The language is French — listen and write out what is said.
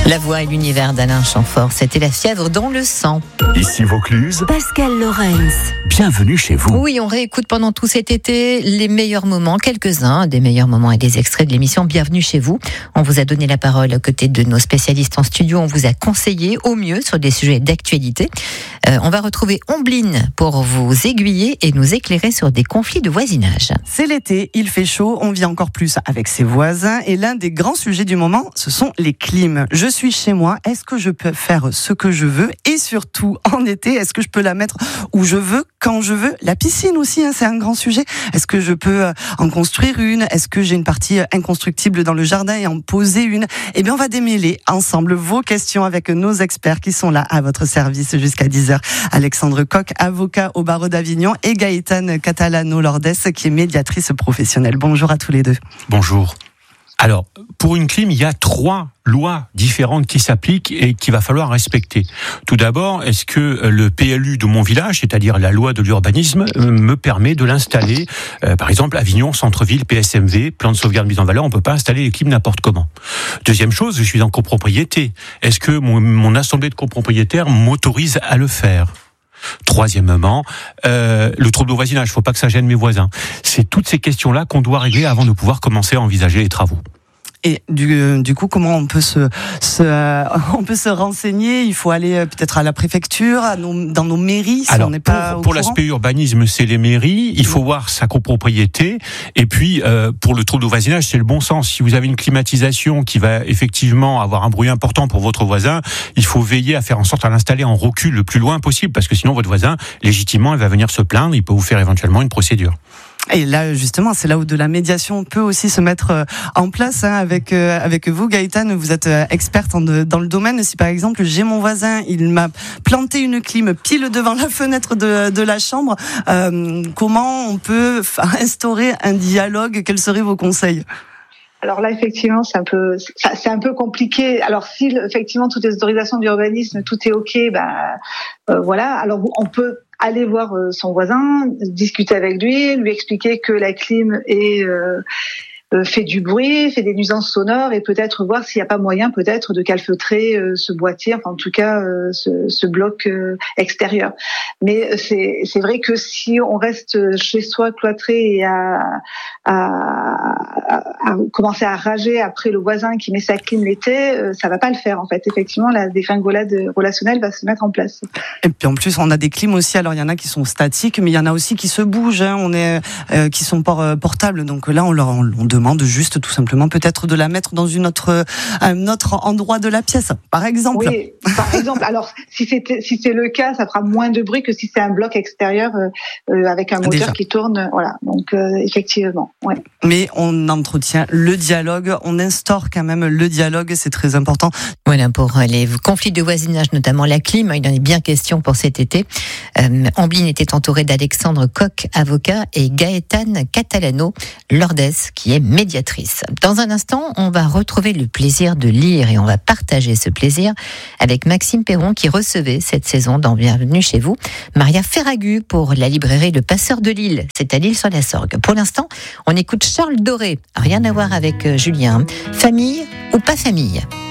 La voix et l'univers d'Alain Chamfort, c'était La fièvre dans le sang. Ici Vaucluse, Pascal Lorenz. Bienvenue chez vous. Oui, on réécoute pendant tout cet été les meilleurs moments, quelques-uns des meilleurs moments et des extraits de l'émission Bienvenue chez vous. On vous a donné la parole aux côtés de nos spécialistes en studio. On vous a conseillé au mieux sur des sujets d'actualité. On va retrouver Ombline pour vous aiguiller et nous éclairer sur des conflits de voisinage. C'est l'été, il fait chaud, on vit encore plus avec ses voisins et l'un des grands sujets du moment, ce sont les clims. Je suis chez moi, est-ce que je peux faire ce que je veux et surtout en été, est-ce que je peux la mettre où je veux, quand je veux? La piscine aussi, c'est un grand sujet. Est-ce que je peux en construire une? Est-ce que j'ai une partie inconstructible dans le jardin et en poser une? Eh bien, on va démêler ensemble vos questions avec nos experts qui sont là à votre service jusqu'à 10h. Alexandre Coq, avocat au barreau d'Avignon, et Gaëtane Catalano-Lordes, qui est médiatrice professionnelle. Bonjour à tous les deux. Bonjour. Alors, pour une clim, il y a 3 lois différentes qui s'appliquent et qu'il va falloir respecter. Tout d'abord, est-ce que le PLU de mon village, c'est-à-dire la loi de l'urbanisme, me permet de l'installer? Par exemple, Avignon, centre-ville, PSMV, plan de sauvegarde mise en valeur, on peut pas installer les clims n'importe comment. Deuxième chose, je suis en copropriété. Est-ce que mon assemblée de copropriétaires m'autorise à le faire? Troisièmement, le trouble au voisinage, il ne faut pas que ça gêne mes voisins. C'est toutes ces questions-là qu'on doit régler avant de pouvoir commencer à envisager les travaux. Et du coup, comment on peut se renseigner? Il faut aller peut-être à la préfecture, dans nos mairies, si on n'est pas au courant. Pour l'aspect urbanisme, c'est les mairies. Il faut voir sa copropriété. Et puis, pour le trouble au voisinage, c'est le bon sens. Si vous avez une climatisation qui va effectivement avoir un bruit important pour votre voisin, il faut veiller à faire en sorte à l'installer en recul le plus loin possible, parce que sinon, votre voisin, légitimement, il va venir se plaindre. Il peut vous faire éventuellement une procédure. Et là, justement, c'est là où de la médiation peut aussi se mettre en place, avec vous, Gaëtane. Vous êtes experte dans le domaine. Si par exemple, j'ai mon voisin, il m'a planté une clim pile devant la fenêtre de la chambre, comment on peut instaurer un dialogue? Quels seraient vos conseils? Alors là, effectivement, c'est un peu compliqué. Alors si effectivement toutes les autorisations d'urbanisme, tout est ok, voilà. Alors on peut aller voir son voisin, discuter avec lui expliquer que la clim fait du bruit, fait des nuisances sonores, et peut-être voir s'il n'y a pas moyen peut-être de calfeutrer ce boîtier, enfin en tout cas ce bloc extérieur. Mais c'est vrai que si on reste chez soi cloîtré et à commencer à rager après le voisin qui met sa clim l'été, ça va pas le faire en fait. Effectivement, la défingolade relationnelle va se mettre en place. Et puis en plus, on a des clims aussi. Alors il y en a qui sont statiques, mais il y en a aussi qui se bougent. Qui sont portables. Donc là, on demande juste tout simplement peut-être de la mettre dans un autre endroit de la pièce, par exemple. Oui, par exemple. Alors si c'est le cas, ça fera moins de bruit que si c'est un bloc extérieur avec un moteur qui tourne. Voilà. Donc effectivement. Ouais. Mais on entretient le dialogue, on instaure quand même le dialogue, c'est très important. Voilà, pour les conflits de voisinage, notamment la clim, il en est bien question pour cet été. Ombline était entourée d'Alexandre Coq, avocat, et Gaëtane Catalano-Lordes, qui est médiatrice. Dans un instant, on va retrouver le plaisir de lire et on va partager ce plaisir avec Maxime Perron, qui recevait cette saison dans Bienvenue chez vous Maria Ferragu pour la librairie Le Passeur de Lille. C'est à Lille-sur-la-Sorgue. Pour l'instant, on écoute Charles Doré. Rien à voir avec Julien. Famille ou pas famille?